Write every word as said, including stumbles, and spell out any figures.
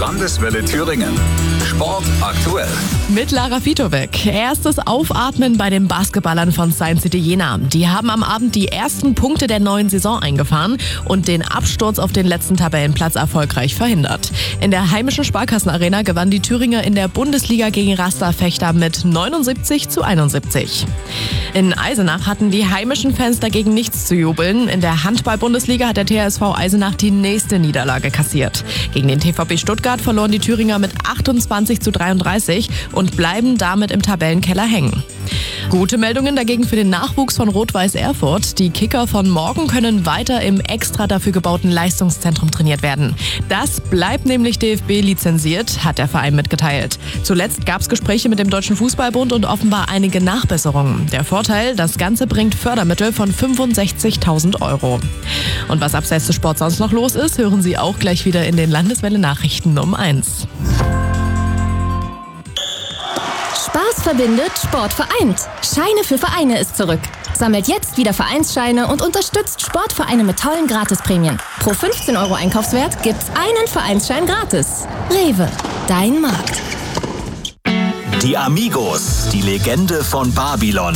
Landeswelle Thüringen. Sport aktuell. Mit Lara Vitovic. Erstes Aufatmen bei den Basketballern von Science City Jena. Die haben am Abend die ersten Punkte der neuen Saison eingefahren und den Absturz auf den letzten Tabellenplatz erfolgreich verhindert. In der heimischen Sparkassenarena gewann die Thüringer in der Bundesliga gegen Rasterfechter mit neunundsiebzig zu einundsiebzig. In Eisenach hatten die heimischen Fans dagegen nichts zu jubeln. In der Handball-Bundesliga hat der T H S V Eisenach die nächste Niederlage kassiert. Gegen den T V B Stuttgart verloren die Thüringer mit achtundzwanzig zu dreiunddreißig und bleiben damit im Tabellenkeller hängen. Gute Meldungen dagegen für den Nachwuchs von Rot-Weiß Erfurt. Die Kicker von morgen können weiter im extra dafür gebauten Leistungszentrum trainiert werden. Das bleibt nämlich D F B-lizenziert, hat der Verein mitgeteilt. Zuletzt gab es Gespräche mit dem Deutschen Fußballbund und offenbar einige Nachbesserungen. Der Vorteil, das Ganze bringt Fördermittel von fünfundsechzigtausend Euro. Und was abseits des Sports sonst noch los ist, hören Sie auch gleich wieder in den Landeswelle-Nachrichten um eins. Spaß verbindet, Sport vereint. Scheine für Vereine ist zurück. Sammelt jetzt wieder Vereinsscheine und unterstützt Sportvereine mit tollen Gratisprämien. Pro fünfzehn Euro Einkaufswert gibt's einen Vereinsschein gratis. Rewe, dein Markt. Die Amigos, die Legende von Babylon.